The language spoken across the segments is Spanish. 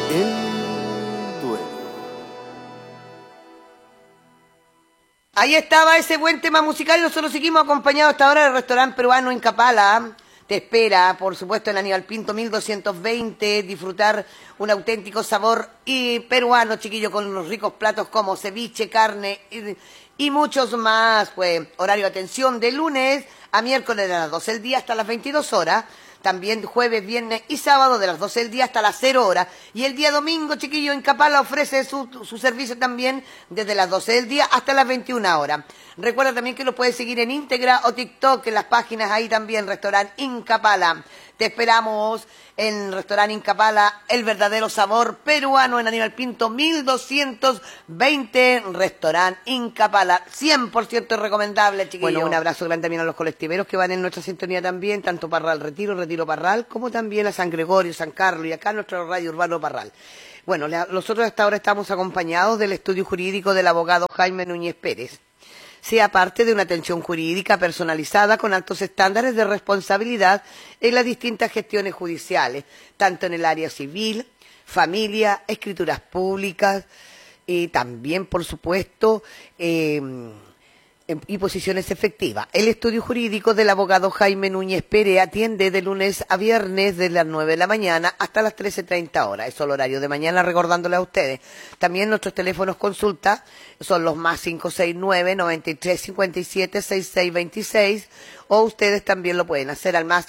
El duelo. Ahí estaba ese buen tema musical y nosotros seguimos acompañados hasta ahora del restaurante peruano Incapala. Te espera, por supuesto, en Aníbal Pinto 1220, disfrutar un auténtico sabor y peruano, chiquillo, con unos ricos platos como ceviche, carne y muchos más. Pues horario de atención de lunes a miércoles de las 12 del día hasta las 22 horas. También jueves, viernes y sábado de las 12 del día hasta las 0 horas. Y el día domingo, chiquillo, Incapala ofrece su servicio también desde las 12 del día hasta las 21 horas. Recuerda también que lo puedes seguir en Íntegra o TikTok, en las páginas ahí también, Restaurante Incapala. Te esperamos en Restaurante Incapala, el verdadero sabor peruano en Aníbal Pinto 1220, Restaurante Incapala, 100% recomendable, chiquillos. Bueno, un abrazo grande también a los colectiveros que van en nuestra sintonía también, tanto Parral Retiro, Retiro Parral, como también a San Gregorio, San Carlos y acá nuestro radio urbano Parral. Bueno, nosotros hasta ahora estamos acompañados del estudio jurídico del abogado Jaime Núñez Pérez. Sea parte de una atención jurídica personalizada con altos estándares de responsabilidad en las distintas gestiones judiciales, tanto en el área civil, familia, escrituras públicas y también, por supuesto, y posiciones efectivas. El estudio jurídico del abogado Jaime Núñez Pérez atiende de lunes a viernes desde las 9 de la mañana hasta las 13:30 horas. Eso es el horario de mañana, recordándole a ustedes. También nuestros teléfonos consulta son los más 569-9357-6626 o ustedes también lo pueden hacer al más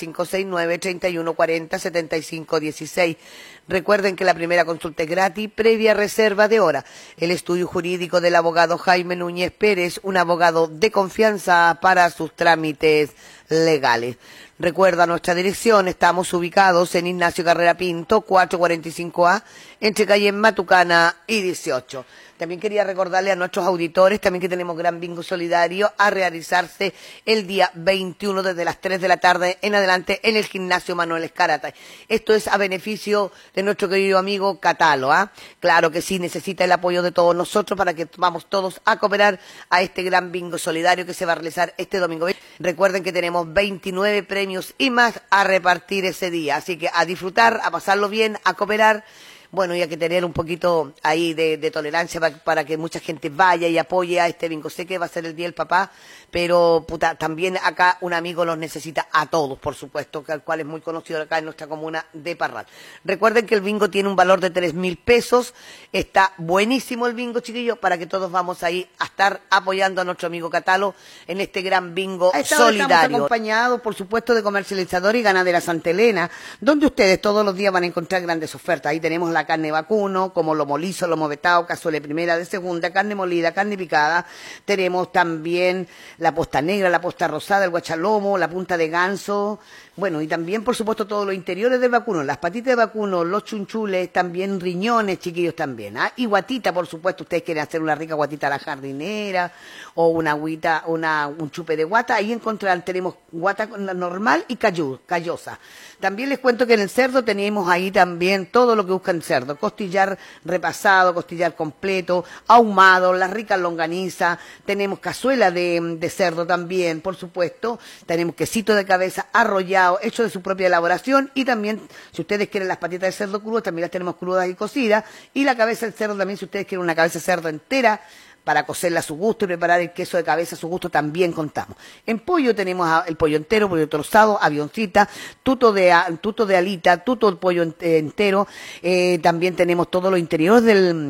569-3140-7516. Recuerden que la primera consulta es gratis, previa reserva de hora. El estudio jurídico del abogado Jaime Núñez Pérez, un abogado de confianza para sus trámites legales. Recuerda nuestra dirección, estamos ubicados en Ignacio Carrera Pinto, 445A, entre calle Matucana y 18. También quería recordarle a nuestros auditores también que tenemos gran bingo solidario a realizarse el día 21 desde las 3 de la tarde en adelante en el gimnasio Manuel Escarata. Esto es a beneficio de nuestro querido amigo Catalo, ¿ah? Claro que sí, necesita el apoyo de todos nosotros para que vamos todos a cooperar a este gran bingo solidario que se va a realizar este domingo. Recuerden que tenemos 29 premios y más a repartir ese día, así que a disfrutar, a pasarlo bien, a cooperar. Bueno, y hay que tener un poquito ahí de tolerancia para que mucha gente vaya y apoye a este bingo. Sé que va a ser el Día del Papá, pero también acá un amigo los necesita a todos, por supuesto, que al cual es muy conocido acá en nuestra comuna de Parral. Recuerden que el bingo tiene un valor de 3.000 pesos. Está buenísimo el bingo, chiquillos, para que todos vamos ahí a estar apoyando a nuestro amigo Catalo en este gran bingo solidario. Estamos acompañados, por supuesto, de Comercializador y Ganadera Santa Elena, donde ustedes todos los días van a encontrar grandes ofertas. Ahí tenemos la carne vacuno, como lomo liso, lomo vetado, cazuela de primera, de segunda, carne molida, carne picada. Tenemos también la posta negra, la posta rosada, el guachalomo, la punta de ganso. Bueno, y también, por supuesto, todos los interiores del vacuno, las patitas de vacuno, los chunchules, también riñones, chiquillos, también. ¿Ah? Y guatita, por supuesto, ustedes quieren hacer una rica guatita a la jardinera o una agüita, un chupe de guata. Ahí encontrarán, tenemos guata normal y callosa. También les cuento que en el cerdo tenemos ahí también todo lo que buscan cerdo. Costillar repasado, costillar completo, ahumado, las ricas longanizas. Tenemos cazuela de cerdo también, por supuesto. Tenemos quesito de cabeza arrollado, hecho de su propia elaboración, y también, si ustedes quieren las patitas de cerdo crudas, también las tenemos crudas y cocidas, y la cabeza del cerdo también, si ustedes quieren una cabeza de cerdo entera, para cocerla a su gusto y preparar el queso de cabeza a su gusto, también contamos. En pollo tenemos el pollo entero, pollo trozado, avioncita, tuto de alita, tuto el pollo entero, también tenemos todo lo interior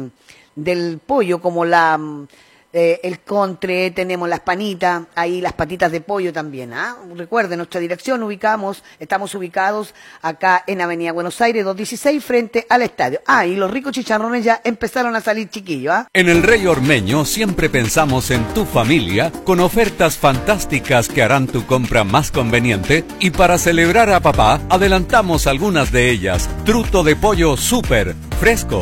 del pollo, como el contre, tenemos las panitas, ahí las patitas de pollo también. Recuerden, nuestra dirección estamos ubicados acá en Avenida Buenos Aires 216 frente al estadio. Y los ricos chicharrones ya empezaron a salir, chiquillos. En el Rey Ormeño siempre pensamos en tu familia con ofertas fantásticas que harán tu compra más conveniente, y para celebrar a papá adelantamos algunas de ellas. Truto de pollo súper fresco,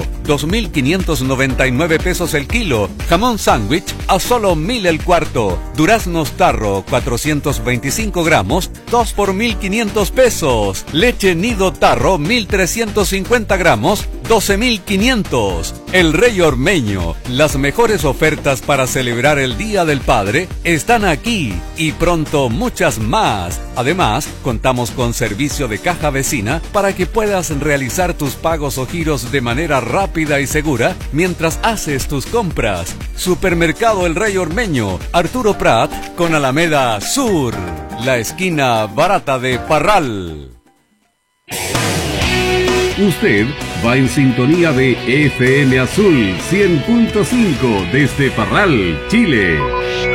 2.599 pesos el kilo. Jamón sándwich a solo 1.000 el cuarto. Duraznos tarro, 425 gramos, 2 por 1.500 pesos. Leche nido tarro, 1.350 gramos, 12.500. El Rey Ormeño. Las mejores ofertas para celebrar el Día del Padre están aquí y pronto muchas más. Además, contamos con servicio de caja vecina para que puedas realizar tus pagos o giros de manera rápida y segura mientras haces tus compras. Supermercado El Rey Ormeño, Arturo Prat con Alameda Sur, la esquina barata de Parral. Usted va en sintonía de FM Azul 100.5 desde Parral, Chile.